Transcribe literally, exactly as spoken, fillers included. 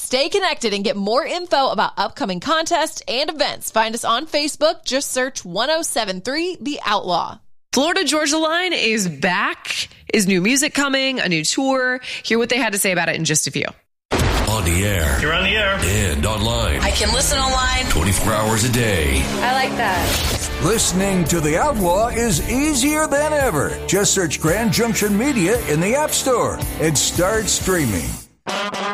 Stay connected and get more info about upcoming contests and events. Find us on Facebook. Just search one oh seven three The Outlaw. Florida Georgia Line is back. Is new music coming? A new tour? Hear what they had to say about it in just a few. On the air. You're on the air. And online. I can listen online. twenty-four hours a day. I like that. Listening to The Outlaw is easier than ever. Just search Grand Junction Media in the App Store and start streaming.